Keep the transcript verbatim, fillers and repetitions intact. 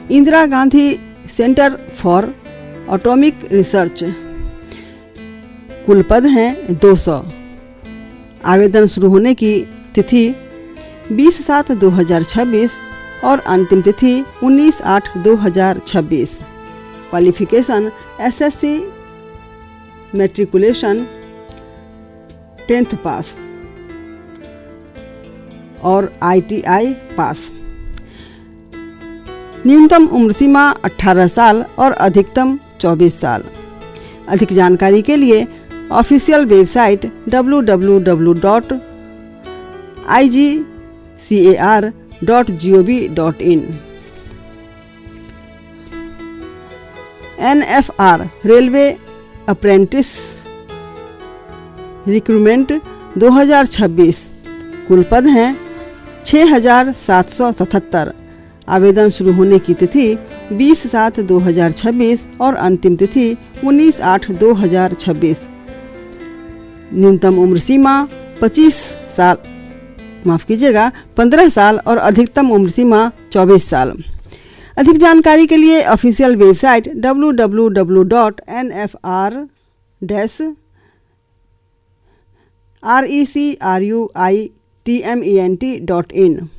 Indira Gandhi centre for atomic research, कुल पद हैं दो सौ। आवेदन शुरू होने की तिथि बीस सात दो हज़ार छब्बीस और अंतिम तिथि उन्नीस आठ दो हज़ार छब्बीस। Qualification SSC matriculation tenth pass और आईटीआई पास। न्यूनतम उम्र सीमा अठारह साल और अधिकतम चौबीस साल। अधिक जानकारी के लिए official website W W W dot I ji C A R dot G O V dot in. N F R railway apprentice recruitment दो हज़ार छब्बीस, कुल पद हैं छः हज़ार सात सौ सतहत्तर। आवेदन शुरू होने की तिथि बीस सात दो हज़ार छब्बीस और अंतिम तिथि उन्नीस आठ दो हज़ार छब्बीस। न्यूनतम उम्र सीमा पच्चीस साल माफ कीजिएगा पंद्रह साल और अधिकतम उम्र सीमा चौबीस साल। अधिक जानकारी के लिए official website W W W dot N F R dash R E C R you I T M E N T dot in.